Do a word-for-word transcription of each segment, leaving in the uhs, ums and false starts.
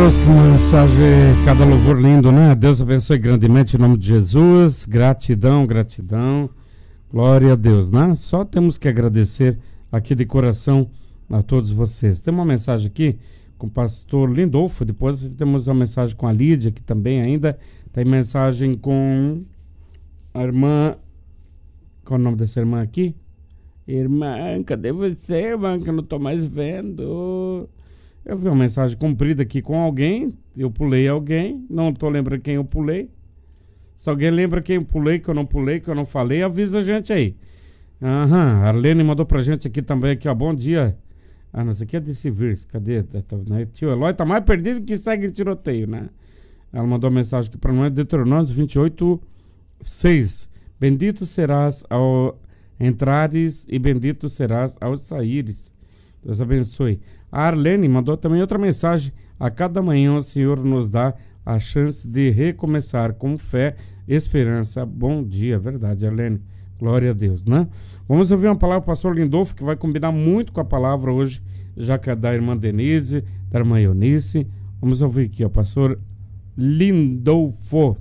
Deus, que mensagem, cada louvor lindo, né? Deus abençoe grandemente em nome de Jesus. Gratidão, gratidão. Glória a Deus, né? Só temos que agradecer aqui de coração a todos vocês. Tem uma mensagem aqui com o pastor Lindolfo, depois temos uma mensagem com a Lídia, que também ainda tem mensagem com a irmã. Qual é o nome dessa irmã aqui? Irmã, cadê você, irmã, que eu não tô mais vendo? Eu vi uma mensagem comprida aqui com alguém, eu pulei alguém, não tô lembrando quem eu pulei. Se alguém lembra quem eu pulei, que eu não pulei, que eu não falei, avisa a gente aí. Aham, a Arlene mandou pra gente aqui também, aqui, ó, bom dia. Ah, não, isso aqui é desse verso, cadê? Tio Eloy tá mais perdido que segue tiroteio, né? Ela mandou uma mensagem aqui pra nós, Deuteronômio vinte e oito, seis. Bendito serás ao entrares e bendito serás ao saíres. Deus abençoe. A Arlene mandou também outra mensagem. A cada manhã o Senhor nos dá a chance de recomeçar com fé, esperança. Bom dia, verdade, Arlene. Glória a Deus, né? Vamos ouvir uma palavra do pastor Lindolfo, que vai combinar muito com a palavra hoje, já que é da irmã Denise, da irmã Eunice. Vamos ouvir aqui, ó, pastor Lindolfo.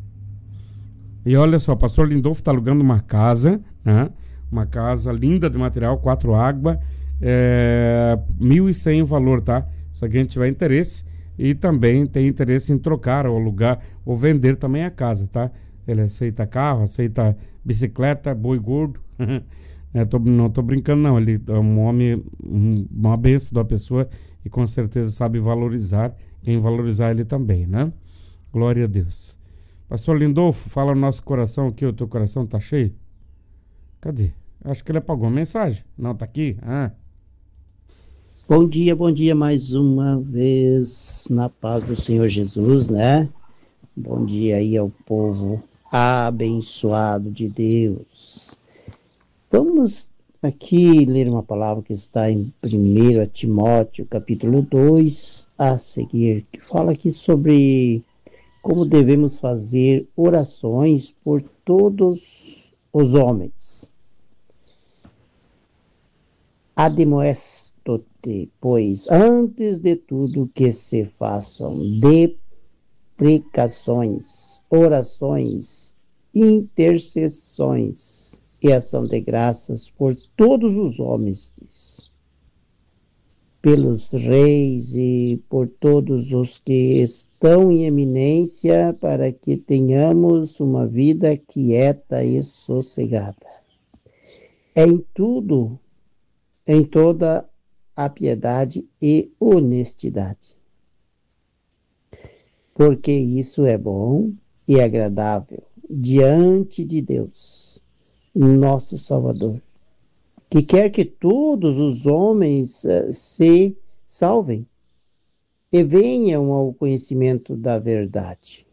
E olha só, o pastor Lindolfo está alugando uma casa, né? Uma casa linda de material, quatro águas, é, mil e cem o valor, tá? Se alguém tiver interesse e também tem interesse em trocar ou alugar ou vender também a casa, tá? Ele aceita carro, aceita bicicleta, boi gordo. é, tô, não tô brincando não, ele é um homem, um, uma bênção da pessoa e com certeza sabe valorizar, quem valorizar ele também, né? Glória a Deus. Pastor Lindolfo, fala no nosso coração aqui, o teu coração tá cheio? Cadê? Acho que ele apagou a mensagem. Não, tá aqui? Ah. Bom dia, bom dia mais uma vez na paz do Senhor Jesus, né? Bom dia aí ao povo abençoado de Deus. Vamos aqui ler uma palavra que está em primeiro Timóteo, capítulo dois, a seguir, que fala aqui sobre como devemos fazer orações por todos os homens. Admoesto-te, pois, antes de tudo que se façam deprecações, orações, intercessões e ação de graças por todos os homens, pelos reis e por todos os que estão em eminência, para que tenhamos uma vida quieta e sossegada. Em tudo, em toda a piedade e honestidade. Porque isso é bom e agradável diante de Deus, nosso Salvador, que quer que todos os homens uh, se salvem e venham ao conhecimento da verdade.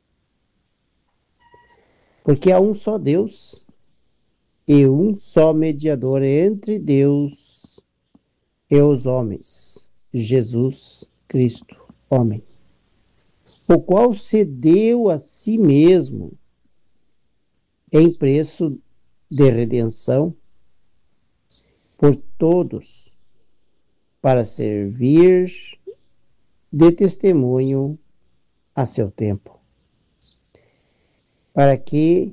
Porque há um só Deus e um só mediador entre Deus e os homens, Jesus Cristo, homem, o qual se deu a si mesmo em preço de redenção por todos, para servir de testemunho a seu tempo, para que,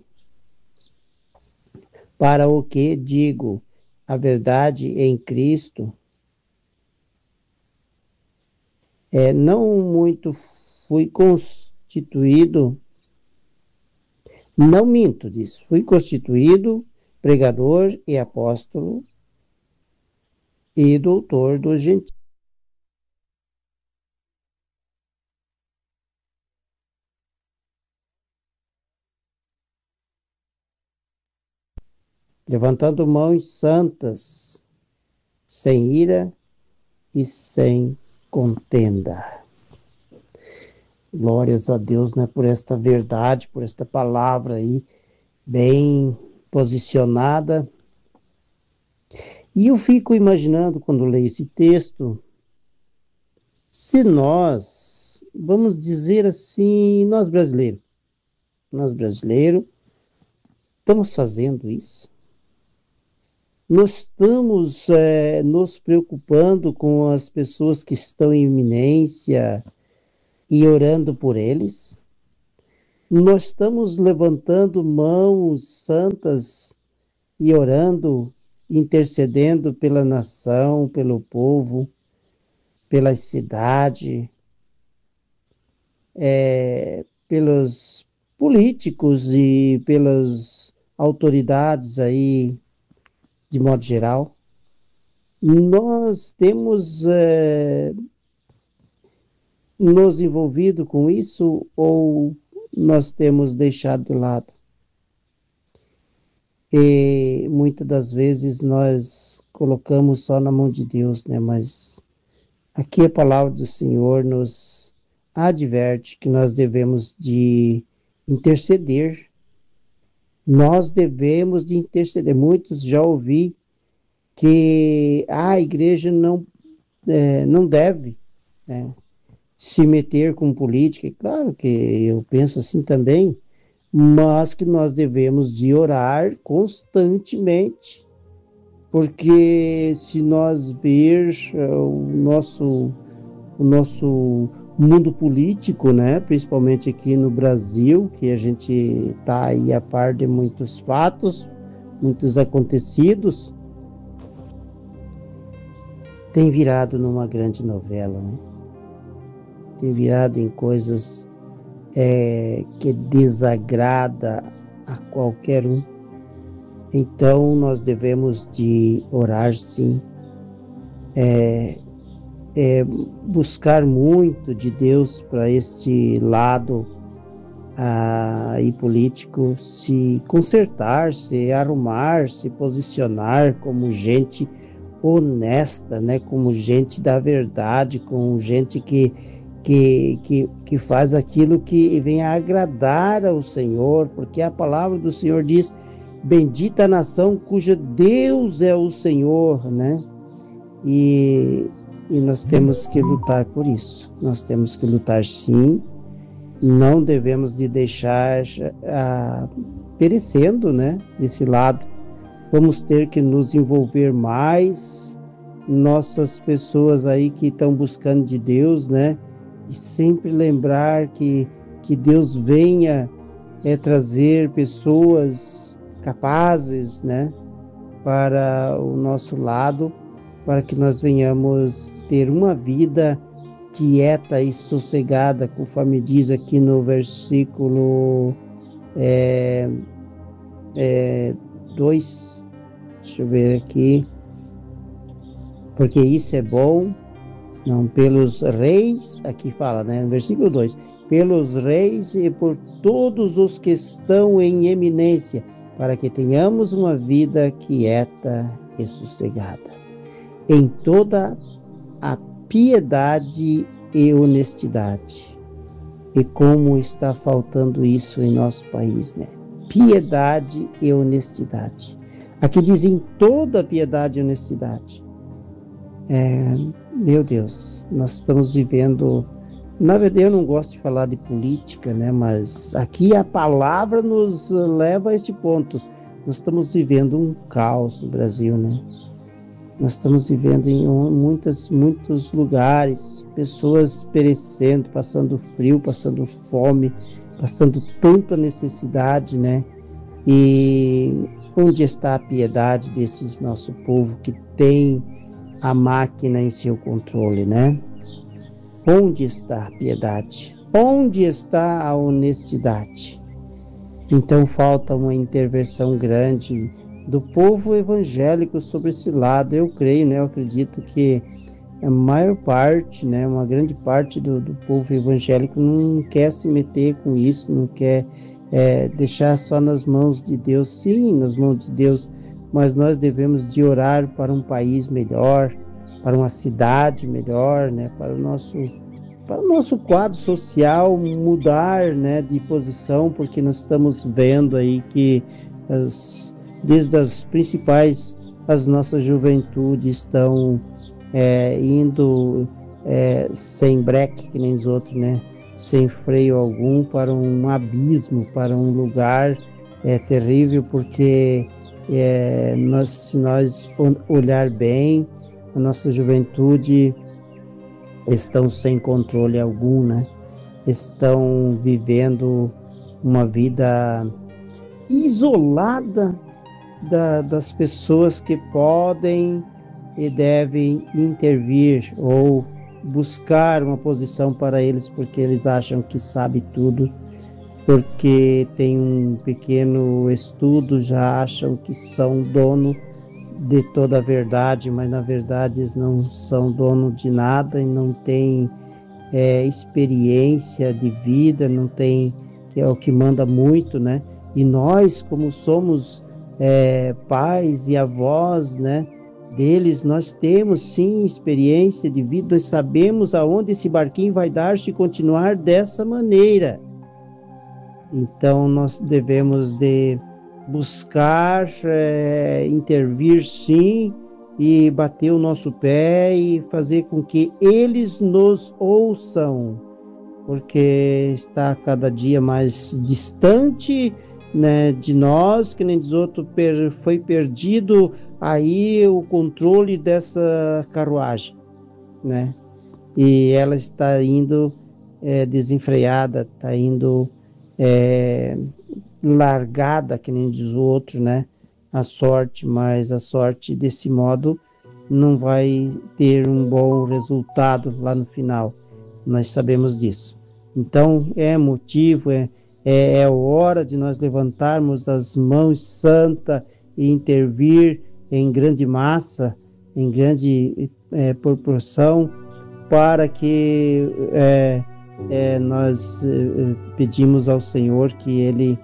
para o que digo, a verdade em Cristo, é, não muito fui constituído, não minto disso, fui constituído pregador e apóstolo e doutor dos gentios. Levantando mãos santas, sem ira e sem contenda. Glórias a Deus, né, por esta verdade, por esta palavra aí, bem posicionada. E eu fico imaginando, quando leio esse texto, se nós, vamos dizer assim, nós brasileiros, nós brasileiros, estamos fazendo isso. Nós estamos é, nos preocupando com as pessoas que estão em iminência, e orando por eles? Nós estamos levantando mãos santas e orando, intercedendo pela nação, pelo povo, pela cidade, é, pelos políticos e pelas autoridades aí, de modo geral. Nós temos é, nos envolvido com isso ou nós temos deixado de lado? E muitas das vezes nós colocamos só na mão de Deus, né? Mas aqui a palavra do Senhor nos adverte que nós devemos de interceder. Nós devemos de interceder. Muitos já ouvi que a igreja não, é, não deve, né, se meter com política. Claro que eu penso assim também, mas que nós devemos de orar constantemente, porque se nós ver o nosso, o nosso mundo político, né, principalmente aqui no Brasil, que a gente está aí a par de muitos fatos, muitos acontecidos, tem virado numa grande novela, né? Tem virado em coisas é, que desagrada a qualquer um. Então nós devemos de orar, sim, é, é, buscar muito de Deus para este lado aí político, se consertar, se arrumar, se posicionar como gente honesta, né? Como gente da verdade, como gente que Que, que, que faz aquilo que vem a agradar ao Senhor, porque a palavra do Senhor diz: bendita a nação cuja Deus é o Senhor, né? E, e nós temos que lutar por isso. Nós temos que lutar, sim. Não devemos de deixar ah, perecendo, né? Desse lado. Vamos ter que nos envolver mais. Nossas pessoas aí que estão buscando de Deus, né? E sempre lembrar que, que Deus venha é, trazer pessoas capazes, né, para o nosso lado, para que nós venhamos ter uma vida quieta e sossegada, conforme diz aqui no versículo é, é, dois, deixa eu ver aqui, porque isso é bom. Não, pelos reis, aqui fala, né, no versículo dois, pelos reis e por todos os que estão em eminência, para que tenhamos uma vida quieta e sossegada, em toda a piedade e honestidade. E como está faltando isso em nosso país, né? Piedade e honestidade. Aqui diz em toda a piedade e honestidade. É, meu Deus, nós estamos vivendo, na verdade eu não gosto de falar de política, né, mas aqui a palavra nos leva a este ponto. Nós estamos vivendo um caos no Brasil, né? Nós estamos vivendo em muitas, muitos lugares, pessoas perecendo, passando frio, passando fome, passando tanta necessidade, né? E onde está a piedade desses nosso povo que tem a máquina em seu controle, né? Onde está a piedade? Onde está a honestidade? Então falta uma intervenção grande do povo evangélico sobre esse lado. Eu creio, né? Eu acredito que a maior parte, né? Uma grande parte do, do povo evangélico não quer se meter com isso, não quer é, deixar só nas mãos de Deus. Sim, nas mãos de Deus, mas nós devemos de orar para um país melhor, para uma cidade melhor, né? Para o nosso, para o nosso quadro social mudar, né? De posição, porque nós estamos vendo aí que as, desde as principais, as nossas juventudes estão é, indo é, sem breque, que nem os outros, né? Sem freio algum, para um abismo, para um lugar é, terrível, porque É, nós, se nós olhar bem, a nossa juventude estão sem controle algum, né? estão vivendo uma vida isolada da, das pessoas que podem e devem intervir ou buscar uma posição para eles, porque eles acham que sabe tudo, porque tem um pequeno estudo, já acham que são dono de toda a verdade, mas na verdade eles não são dono de nada e não têm é, experiência de vida, não tem, que é o que manda muito, né? E nós, como somos é, pais e avós, né, deles, nós temos sim experiência de vida, nós sabemos aonde esse barquinho vai dar se continuar dessa maneira. Então nós devemos de buscar é, intervir sim e bater o nosso pé e fazer com que eles nos ouçam, porque está cada dia mais distante, né, de nós, que nem diz outro, per, foi perdido aí o controle dessa carruagem, né? E ela está indo é, desenfreada, está indo é, largada, que nem diz o outro, né? A sorte, mas a sorte desse modo não vai ter um bom resultado lá no final. Nós sabemos disso. Então é motivo, é, é, é hora de nós levantarmos as mãos santas e intervir em grande massa, em grande é, proporção, para que é, é, nós é, pedimos ao Senhor que Ele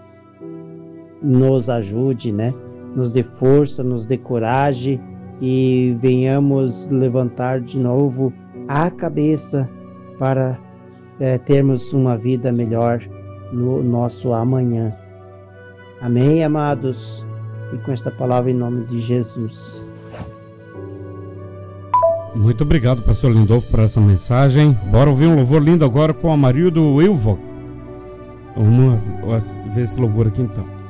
nos ajude, né? Nos dê força, nos dê coragem e venhamos levantar de novo a cabeça para é, termos uma vida melhor no nosso amanhã. Amém, amados? E com esta palavra em nome de Jesus. Muito obrigado, pastor Lindolfo, por essa mensagem. Bora ouvir um louvor lindo agora com Amarildo Wilvock. Vamos ver esse louvor aqui então.